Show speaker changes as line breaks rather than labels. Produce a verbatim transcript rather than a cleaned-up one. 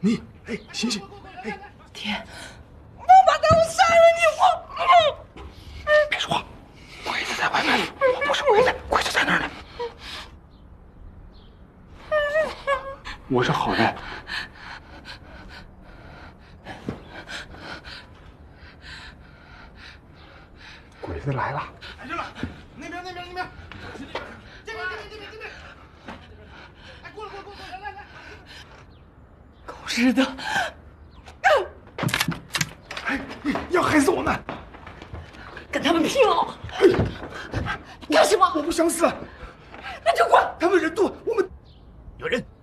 你，哎，醒醒！哎，
爹，王八蛋，我杀了你！我……
别说话，鬼子在外面，我不是鬼子，鬼子在那儿呢。我是好人。鬼子来了！
来这了，那边，那边，那边，这边，这边，这边，这边。哎，过来，过来，过来，来来来！
狗日的！
哎，要害死我们！
跟他们拼了！干什么？
我不想死，
那就滚！
他们人多，我们有人。